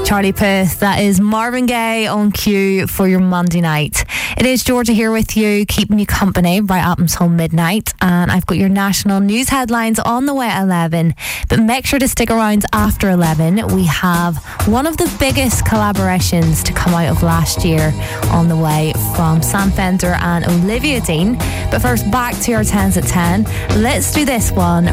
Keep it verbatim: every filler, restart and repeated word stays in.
Charlie Puth, that is Marvin Gaye on cue for your Monday night. It is Georgia here with you, keeping you company right up until midnight, and I've got your national news headlines on the way at eleven, but make sure to stick around after eleven. We have one of the biggest collaborations to come out of last year on the way from Sam Fender and Olivia Dean. But first, back to our tens at ten. Let's do this one